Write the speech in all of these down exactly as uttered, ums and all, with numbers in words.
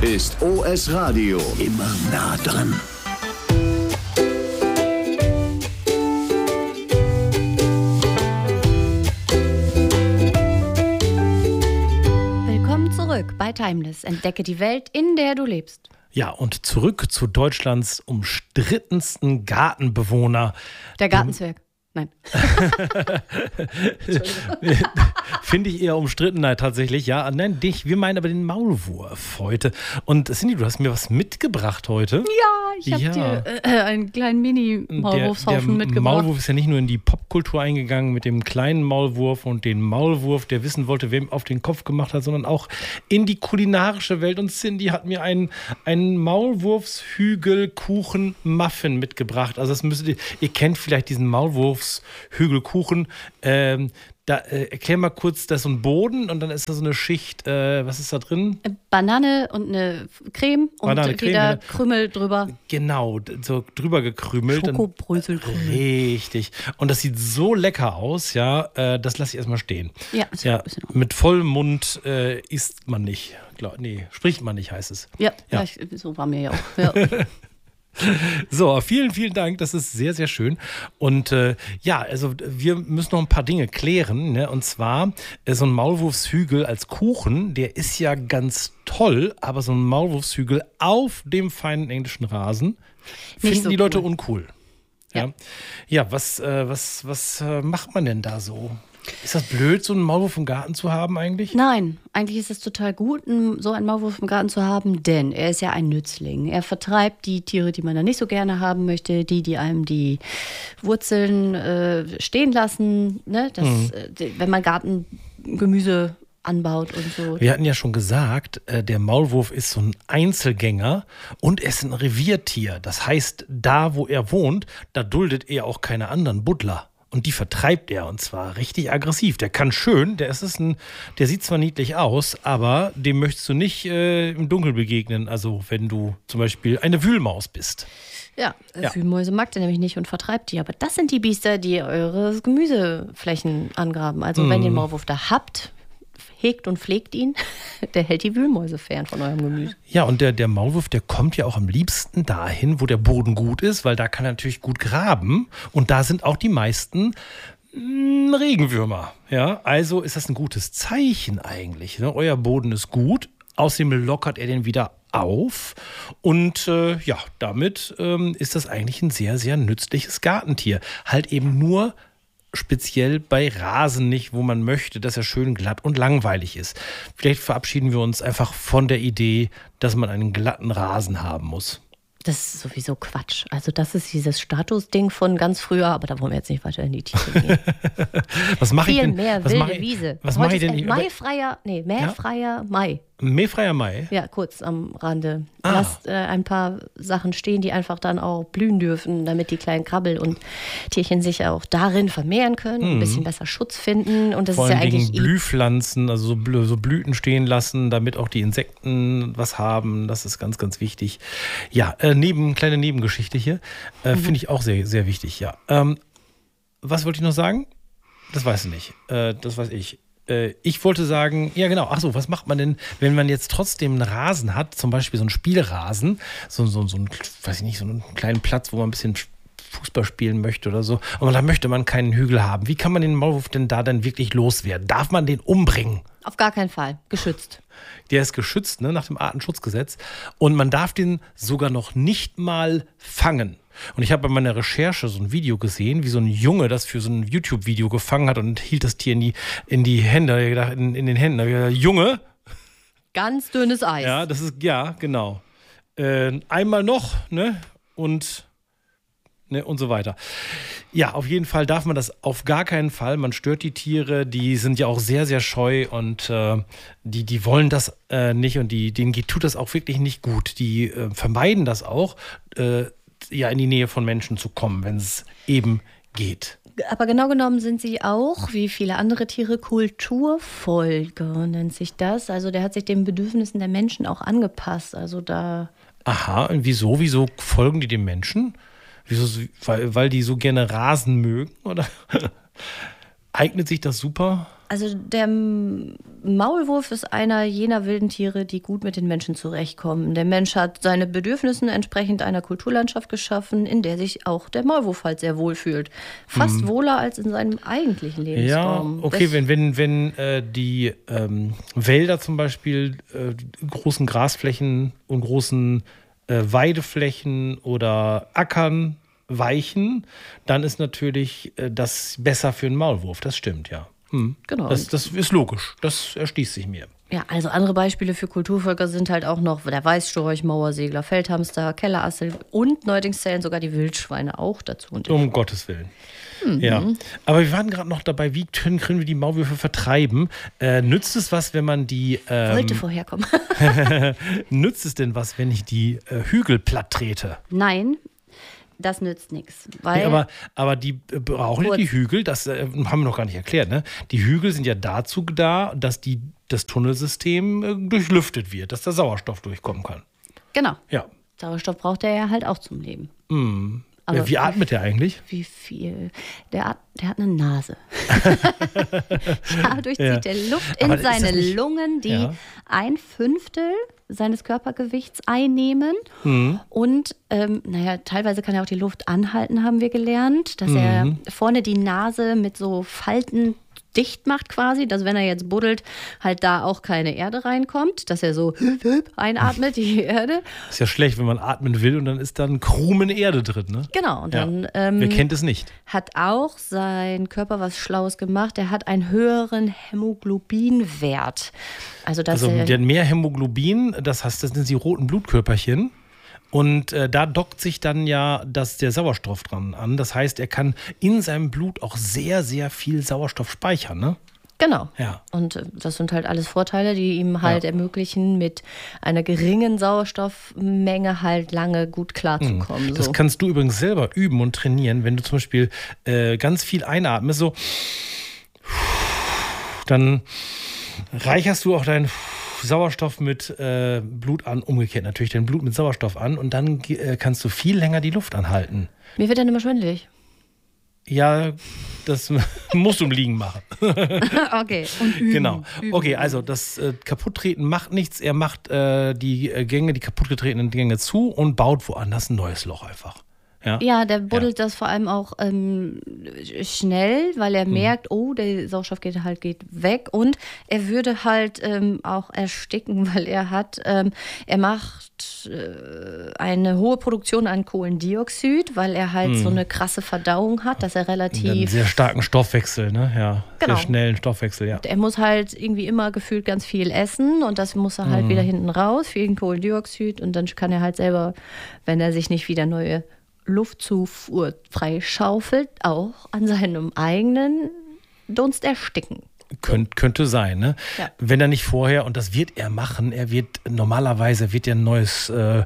ist O S Radio. Immer nah dran. Willkommen zurück bei Timeless. Entdecke die Welt, in der du lebst. Ja, und zurück zu Deutschlands umstrittensten Gartenbewohner. Der Gartenzwerg. Nein. Finde ich eher umstritten, nein, tatsächlich. Ja, nein, dich. Wir meinen aber den Maulwurf heute. Und Cindy, du hast mir was mitgebracht heute. Ja, ich habe Ja. dir äh, einen kleinen Mini-Maulwurfshaufen der, der mitgebracht. Maulwurf ist ja nicht nur in die Popkultur eingegangen mit dem kleinen Maulwurf und den Maulwurf, der wissen wollte, wer ihm auf den Kopf gemacht hat, sondern auch in die kulinarische Welt. Und Cindy hat mir einen, einen Maulwurfshügelkuchen-Muffin mitgebracht. Also das müsstet ihr, ihr kennt vielleicht diesen Maulwurfshügelkuchen. Ähm, Da, äh, erklär mal kurz, da ist so ein Boden und dann ist da so eine Schicht, äh, was ist da drin? Banane und eine Creme und Banane, Creme, wieder ja. Krümel drüber. Genau, so drüber gekrümelt. Schokobröselkrümel. Richtig. Und das sieht so lecker aus, ja, äh, das lasse ich erstmal stehen. Ja, ist Ja, ein bisschen mit vollem Mund äh, isst man nicht. Glaub, nee, spricht man nicht, heißt es. Ja, Ja. ja. Ich, so war mir ja auch. Ja. So, vielen, vielen Dank. Das ist sehr, sehr schön. Und äh, ja, also wir müssen noch ein paar Dinge klären. Ne? Und zwar äh, so ein Maulwurfshügel als Kuchen, der ist ja ganz toll, aber so ein Maulwurfshügel auf dem feinen englischen Rasen finden so die Leute cool. uncool. Ja, Ja. ja was, äh, was, was äh, macht man denn da so? Ist das blöd, so einen Maulwurf im Garten zu haben eigentlich? Nein, eigentlich ist es total gut, n- so einen Maulwurf im Garten zu haben, denn er ist ja ein Nützling. Er vertreibt die Tiere, die man da nicht so gerne haben möchte, die, die einem die Wurzeln äh, stehen lassen. Ne? Das, äh, die- wenn man Gartengemüse anbaut und so. Wir hatten ja schon gesagt, äh, der Maulwurf ist so ein Einzelgänger und er ist ein Reviertier. Das heißt, da wo er wohnt, da duldet er auch keine anderen Buddler. Und die vertreibt er und zwar richtig aggressiv. Der kann schön, der ist es ein, der sieht zwar niedlich aus, aber dem möchtest du nicht äh, im Dunkeln begegnen. Also wenn du zum Beispiel eine Wühlmaus bist. Ja, Ja. Wühlmäuse mag der nämlich nicht und vertreibt die. Aber das sind die Biester, die eure Gemüseflächen angraben. Also wenn ihr den Maulwurf da habt, hegt und pflegt ihn, der hält die Wühlmäuse fern von eurem Gemüse. Ja, und der, der Maulwurf, der kommt ja auch am liebsten dahin, wo der Boden gut ist, weil da kann er natürlich gut graben. Und da sind auch die meisten mh, Regenwürmer. Ja, also ist das ein gutes Zeichen eigentlich. Ne? Euer Boden ist gut, außerdem lockert er den wieder auf. Und äh, ja, damit ähm, ist das eigentlich ein sehr, sehr nützliches Gartentier. Halt eben nur speziell bei Rasen nicht, wo man möchte, dass er schön glatt und langweilig ist. Vielleicht verabschieden wir uns einfach von der Idee, dass man einen glatten Rasen haben muss. Das ist sowieso Quatsch. Also das ist dieses Statusding von ganz früher, aber da wollen wir jetzt nicht weiter in die Tiefe gehen. Was mache ich Viel denn? mehr was wilde mache ich, Wiese. Was Heute mache ich ist denn? ein Maifreier, nee, mehrfreier Mai. Mähfreier Mai? Ja, kurz am Rande. Ah. Lasst äh, ein paar Sachen stehen, die einfach dann auch blühen dürfen, damit die kleinen Krabbel- und Tierchen sich auch darin vermehren können, ein bisschen besser Schutz finden. Und das Vor ist ja allen Dingen eigentlich Blühpflanzen, also so, Blü so Blüten stehen lassen, damit auch die Insekten was haben. Das ist ganz, ganz wichtig. Ja, äh, neben, kleine Nebengeschichte hier. Äh, Finde ich auch sehr, sehr wichtig, ja. Ähm, was wollte ich noch sagen? Das weiß ich nicht. Äh, das weiß ich. Äh, ich wollte sagen, ja genau, ach so, was macht man denn, wenn man jetzt trotzdem einen Rasen hat, zum Beispiel so einen Spielrasen, so, so, so einen, weiß ich nicht, so einen kleinen Platz, wo man ein bisschen Fußball spielen möchte oder so, aber da möchte man keinen Hügel haben. Wie kann man den Maulwurf denn da dann wirklich loswerden? Darf man den umbringen? auf gar keinen Fall geschützt. Der ist geschützt, ne, nach dem Artenschutzgesetz. Und man darf den sogar noch nicht mal fangen. Und ich habe bei meiner Recherche so ein Video gesehen, wie so ein Junge das für so ein YouTube-Video gefangen hat und hielt das Tier in die, in die Hände, in, in den Händen. Da hab ich gedacht, Junge, Ganz dünnes Eis. ja, das ist, ja, genau. Äh, einmal noch, ne, und, ne, und so weiter. Ja, auf jeden Fall darf man das auf gar keinen Fall. Man stört die Tiere, die sind ja auch sehr, sehr scheu und äh, die, die wollen das äh, nicht und die, denen geht, tut das auch wirklich nicht gut. Die äh, vermeiden das auch, äh, ja, in die Nähe von Menschen zu kommen, wenn es eben geht. Aber genau genommen sind sie auch, wie viele andere Tiere, Kulturfolger nennt sich das. Also der hat sich den Bedürfnissen der Menschen auch angepasst. Also da. Aha, und wieso? Wieso folgen die dem Menschen? Wieso? Weil, weil die so gerne Rasen mögen, oder? eignet sich das super? Also der Maulwurf ist einer jener wilden Tiere, die gut mit den Menschen zurechtkommen. Der Mensch hat seine Bedürfnisse entsprechend einer Kulturlandschaft geschaffen, in der sich auch der Maulwurf halt sehr wohl fühlt. Fast hm. wohler als in seinem eigentlichen Lebensraum. Ja, okay, das wenn, wenn, wenn äh, die ähm, Wälder zum Beispiel äh, großen Grasflächen und großen äh, Weideflächen oder Ackern weichen, dann ist natürlich äh, das besser für einen Maulwurf. Das stimmt, ja. Hm. Genau. Das, das ist logisch. Das erschließt sich mir. Ja, also andere Beispiele für Kulturvölker sind halt auch noch der Weißstorch, Mauersegler, Feldhamster, Kellerassel und neuerdings zählen sogar die Wildschweine auch dazu. Und um Gottes Willen. Mhm. Ja, aber wir waren gerade noch dabei, wie können, können wir die Maulwürfe vertreiben? Äh, nützt es was, wenn man die... Ähm, Wollte vorher kommen. Nützt es denn was, wenn ich die äh, Hügel platt trete? Nein. Das nützt nichts. Nee, aber, aber die brauchen ja die Hügel, das äh, haben wir noch gar nicht erklärt, ne? Die Hügel sind ja dazu da, dass die, das Tunnelsystem äh, durchlüftet wird, dass da Sauerstoff durchkommen kann. Genau. Ja. Sauerstoff braucht er ja halt auch zum Leben. Mm. Aber wie atmet der eigentlich? Wie viel? Der hat, der hat eine Nase. Dadurch ja. zieht er Luft in seine Lungen, die ja. ein Fünftel seines Körpergewichts einnehmen. Mhm. Und ähm, naja, teilweise kann er auch die Luft anhalten, haben wir gelernt, dass mhm. er vorne die Nase mit so Falten dicht macht quasi, dass wenn er jetzt buddelt, halt da auch keine Erde reinkommt, dass er so einatmet, die Erde. Ist ja schlecht, wenn man atmen will und dann ist dann Krumen Erde drin, ne? Genau. Und ja. dann, ähm, wer kennt es nicht? Hat auch sein Körper was Schlaues gemacht. Er hat einen höheren Hämoglobinwert. Also, dass also er, der hat mehr Hämoglobin, das heißt, das sind die roten Blutkörperchen. Und äh, da dockt sich dann ja das, der Sauerstoff dran an. Das heißt, er kann in seinem Blut auch sehr, sehr viel Sauerstoff speichern, ne? Genau. Ja. Und äh, das sind halt alles Vorteile, die ihm halt ja. ermöglichen, mit einer geringen Sauerstoffmenge halt lange gut klarzukommen. Mhm. Das so. kannst du übrigens selber üben und trainieren, wenn du zum Beispiel äh, ganz viel einatmest, so dann reicherst du auch deinen Sauerstoff mit äh, Blut an, umgekehrt natürlich dein Blut mit Sauerstoff an und dann äh, kannst du viel länger die Luft anhalten. Mir wird dann immer schwindelig. Ja, das musst du im Liegen machen. Okay. Und üben. Genau. Üben. Okay, also das äh, Kaputttreten macht nichts. Er macht äh, die Gänge, die kaputtgetretenen Gänge zu und baut woanders ein neues Loch einfach. Ja, ja der buddelt ja. das vor allem auch ähm, schnell, weil er hm. merkt, oh, der Sauerstoff geht halt geht weg und er würde halt ähm, auch ersticken, weil er hat, ähm, er macht äh, eine hohe Produktion an Kohlendioxid, weil er halt hm. so eine krasse Verdauung hat, dass er relativ... Einen sehr starken Stoffwechsel, ne? Ja, genau. Sehr schnellen Stoffwechsel, ja. Und er muss halt irgendwie immer gefühlt ganz viel essen und das muss er halt hm. wieder hinten raus, viel Kohlendioxid und dann kann er halt selber, wenn er sich nicht wieder neue Luftzufuhr freischaufelt, auch an seinem eigenen Dunst ersticken. Könnt, könnte sein, ne? Ja. Wenn er nicht vorher, und das wird er machen, er wird normalerweise wird er ein neues äh,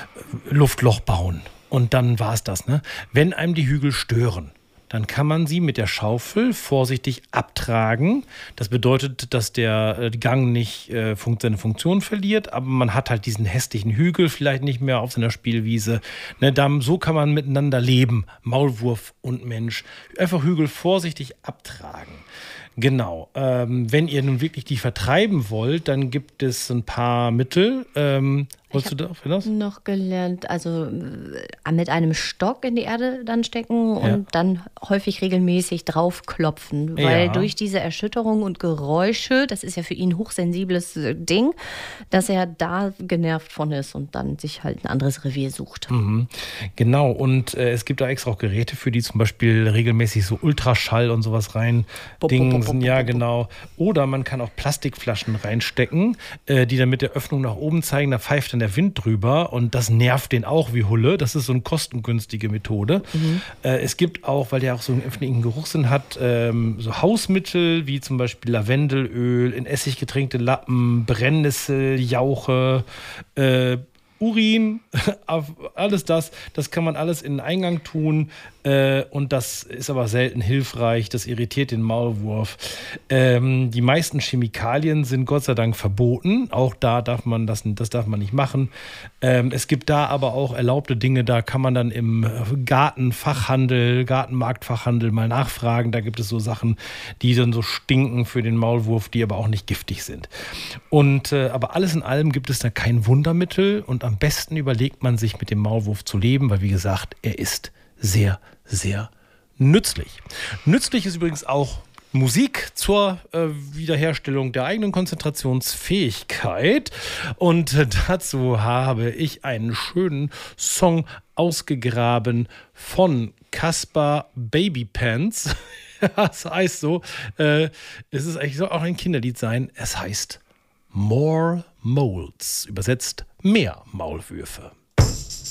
Luftloch bauen. Und dann war es das, ne? Wenn einem die Hügel stören, dann kann man sie mit der Schaufel vorsichtig abtragen. Das bedeutet, dass der Gang nicht äh, seine Funktion verliert, aber man hat halt diesen hässlichen Hügel vielleicht nicht mehr auf seiner Spielwiese. Ne, dann, so kann man miteinander leben, Maulwurf und Mensch. Einfach Hügel vorsichtig abtragen. Genau. Ähm, wenn ihr nun wirklich die vertreiben wollt, dann gibt es ein paar Mittel. Ähm, wolltest du da für das? Noch gelernt, also äh, mit einem Stock in die Erde dann stecken und ja. dann häufig regelmäßig draufklopfen, weil ja. durch diese Erschütterung und Geräusche, das ist ja für ihn ein hochsensibles Ding, dass er da genervt von ist und dann sich halt ein anderes Revier sucht. Mhm. Genau, und äh, es gibt da extra auch Geräte für, die zum Beispiel regelmäßig so Ultraschall und sowas rein dingen. Ja, genau. Oder man kann auch Plastikflaschen reinstecken, äh, die dann mit der Öffnung nach oben zeigen, da pfeift dann der Wind drüber und das nervt den auch wie Hulle. Das ist so eine kostengünstige Methode. Mhm. Äh, es gibt auch, weil der auch so einen öffentlichen Geruchssinn hat, ähm, so Hausmittel wie zum Beispiel Lavendelöl, in Essig getränkte Lappen, Brennnessel, Jauche, äh, Urin, alles das, das kann man alles in den Eingang tun äh, und das ist aber selten hilfreich, das irritiert den Maulwurf. Ähm, die meisten Chemikalien sind Gott sei Dank verboten, auch da darf man das, das darf man nicht machen. Ähm, es gibt da aber auch erlaubte Dinge, da kann man dann im Gartenfachhandel, Gartenmarktfachhandel mal nachfragen, da gibt es so Sachen, die dann so stinken für den Maulwurf, die aber auch nicht giftig sind. Und, äh, aber alles in allem gibt es da kein Wundermittel und am besten überlegt man sich, mit dem Maulwurf zu leben, weil wie gesagt, er ist sehr, sehr nützlich. Nützlich ist übrigens auch Musik zur äh, Wiederherstellung der eigenen Konzentrationsfähigkeit. Und äh, dazu habe ich einen schönen Song ausgegraben von Caspar Babypants. Das heißt so, äh, es ist eigentlich soll auch ein Kinderlied sein. Es heißt More Moles, übersetzt mehr Maulwürfe.